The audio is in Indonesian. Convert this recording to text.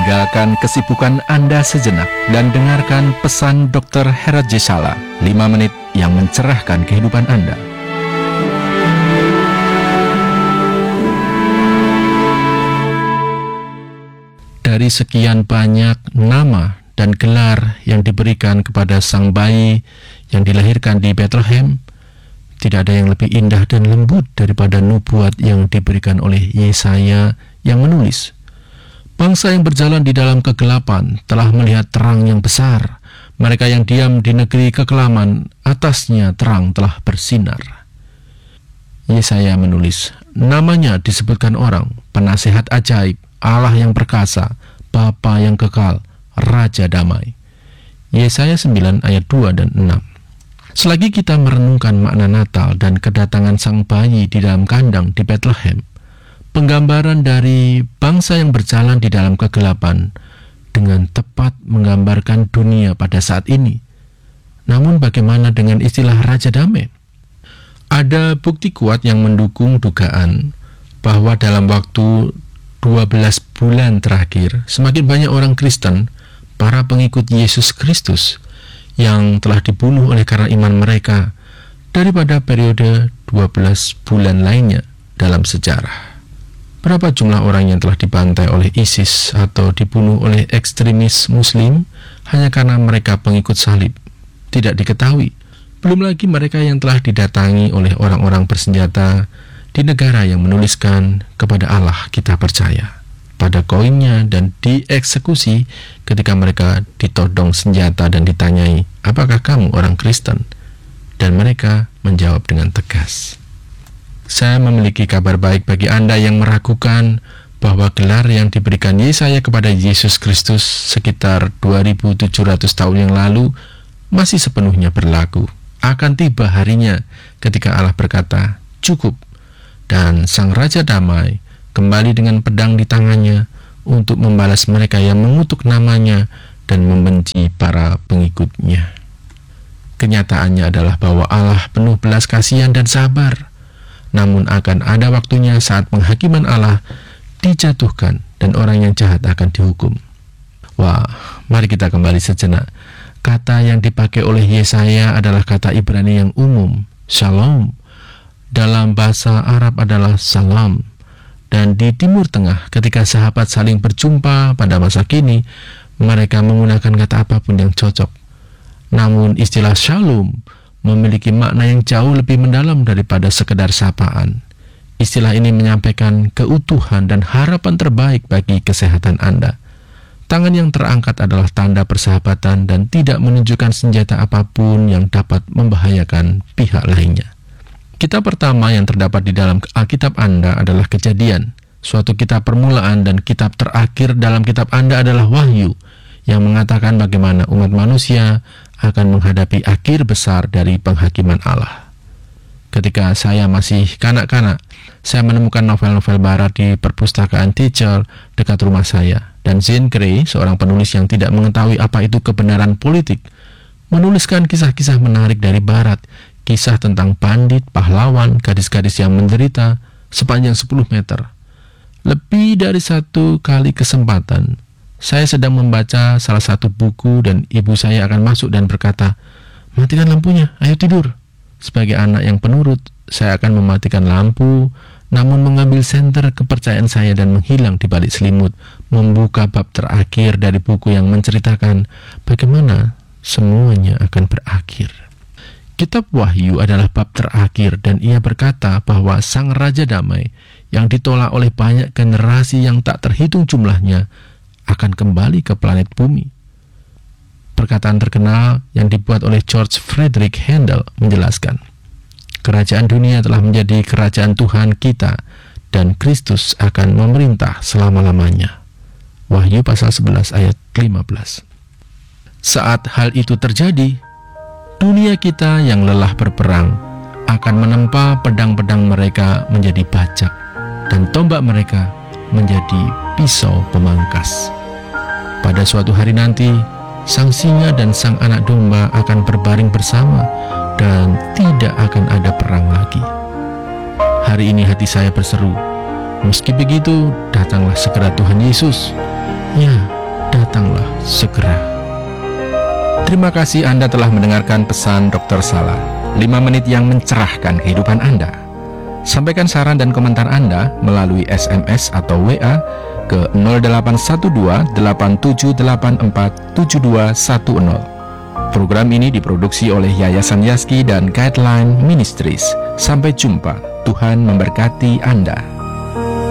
Tinggalkan kesibukan Anda sejenak dan dengarkan pesan Dr. Herat J. Sala, 5 menit yang mencerahkan kehidupan Anda. Dari sekian banyak nama dan gelar yang diberikan kepada sang bayi yang dilahirkan di Bethlehem, tidak ada yang lebih indah dan lembut daripada nubuat yang diberikan oleh Yesaya yang menulis, "Bangsa yang berjalan di dalam kegelapan telah melihat terang yang besar. Mereka yang diam di negeri kekelaman, atasnya terang telah bersinar." Yesaya menulis, namanya disebutkan orang, Penasehat ajaib, Allah yang perkasa, Bapa yang kekal, Raja damai. Yesaya 9 ayat 2 dan 6. Selagi kita merenungkan makna Natal dan kedatangan sang bayi di dalam kandang di Bethlehem, penggambaran dari bangsa yang berjalan di dalam kegelapan dengan tepat menggambarkan dunia pada saat ini. Namun bagaimana dengan istilah Raja Damai? Ada bukti kuat yang mendukung dugaan bahwa dalam waktu 12 bulan terakhir, semakin banyak orang Kristen, para pengikut Yesus Kristus, yang telah dibunuh oleh karena iman mereka daripada periode 12 bulan lainnya dalam sejarah. Berapa jumlah orang yang telah dibantai oleh ISIS atau dibunuh oleh ekstremis Muslim hanya karena mereka pengikut salib? Tidak diketahui. Belum lagi mereka yang telah didatangi oleh orang-orang bersenjata di negara yang menuliskan kepada Allah kita percaya pada koinnya dan dieksekusi ketika mereka ditodong senjata dan ditanyai, "Apakah kamu orang Kristen?" Dan mereka menjawab dengan tegas. Saya memiliki kabar baik bagi Anda yang meragukan bahwa gelar yang diberikan Yesaya kepada Yesus Kristus sekitar 2700 tahun yang lalu masih sepenuhnya berlaku. Akan tiba harinya ketika Allah berkata, "Cukup," dan Sang Raja Damai kembali dengan pedang di tangannya untuk membalas mereka yang mengutuk namanya dan membenci para pengikutnya. Kenyataannya adalah bahwa Allah penuh belas kasihan dan sabar. Namun akan ada waktunya saat penghakiman Allah dijatuhkan dan orang yang jahat akan dihukum. Wah, mari kita kembali sejenak. Kata yang dipakai oleh Yesaya adalah kata Ibrani yang umum, shalom. Dalam bahasa Arab adalah salam. Dan di Timur Tengah, ketika sahabat saling berjumpa pada masa kini, mereka menggunakan kata apapun yang cocok. Namun istilah shalom memiliki makna yang jauh lebih mendalam daripada sekedar sapaan. Istilah ini menyampaikan keutuhan dan harapan terbaik bagi kesehatan Anda. Tangan yang terangkat adalah tanda persahabatan dan tidak menunjukkan senjata apapun yang dapat membahayakan pihak lainnya. Kitab pertama yang terdapat di dalam Alkitab Anda adalah Kejadian, suatu kitab permulaan, dan kitab terakhir dalam kitab Anda adalah Wahyu, yang mengatakan bagaimana umat manusia akan menghadapi akhir besar dari penghakiman Allah. Ketika saya masih kanak-kanak, saya menemukan novel-novel barat di perpustakaan Teacher dekat rumah saya, dan Zane Grey, seorang penulis yang tidak mengetahui apa itu kebenaran politik, menuliskan kisah-kisah menarik dari barat, kisah tentang pandit, pahlawan, gadis-gadis yang menderita sepanjang 10 meter. Lebih dari satu kali kesempatan, saya sedang membaca salah satu buku dan ibu saya akan masuk dan berkata, "Matikan lampunya, ayo tidur." Sebagai anak yang penurut, saya akan mematikan lampu, namun mengambil senter kepercayaan saya dan menghilang di balik selimut, membuka bab terakhir dari buku yang menceritakan bagaimana semuanya akan berakhir. Kitab Wahyu adalah bab terakhir dan ia berkata bahwa Sang Raja Damai yang ditolak oleh banyak generasi yang tak terhitung jumlahnya akan kembali ke planet bumi. Perkataan terkenal yang dibuat oleh George Frederick Handel menjelaskan, kerajaan dunia telah menjadi kerajaan Tuhan kita dan Kristus akan memerintah selama-lamanya. Wahyu pasal 11 ayat 15. Saat hal itu terjadi, dunia kita yang lelah berperang akan menempa pedang-pedang mereka menjadi bajak dan tombak mereka menjadi pisau pemangkas. Pada suatu hari nanti, sang singa dan sang anak domba akan berbaring bersama dan tidak akan ada perang lagi. Hari ini hati saya berseru, meski begitu, datanglah segera Tuhan Yesus. Ya, datanglah segera. Terima kasih Anda telah mendengarkan pesan Dr. Sala, 5 menit yang mencerahkan kehidupan Anda. Sampaikan saran dan komentar Anda melalui SMS atau WA ke 0812 8784 7210. Program ini diproduksi oleh Yayasan Yazki dan Guideline Ministries. Sampai jumpa. Tuhan memberkati Anda.